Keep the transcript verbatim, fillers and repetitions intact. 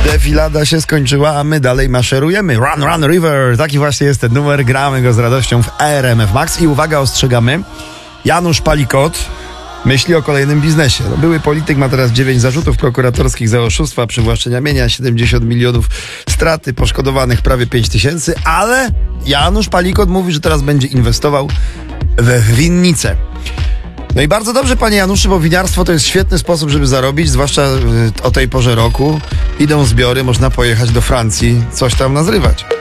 Defilada się skończyła, a my dalej maszerujemy. Run, run, river. Taki właśnie jest ten numer. Gramy go z radością w R M F Max. I uwaga, ostrzegamy. Janusz Palikot myśli o kolejnym biznesie. No, były polityk ma teraz dziewięć zarzutów prokuratorskich za oszustwa, przywłaszczenia mienia, siedemdziesiąt milionów straty, poszkodowanych prawie pięć tysięcy, ale Janusz Palikot mówi, że teraz będzie inwestował we winnice. No i bardzo dobrze, panie Januszu, bo winiarstwo to jest świetny sposób, żeby zarobić, zwłaszcza o tej porze roku. Idą zbiory, można pojechać do Francji, coś tam nazrywać.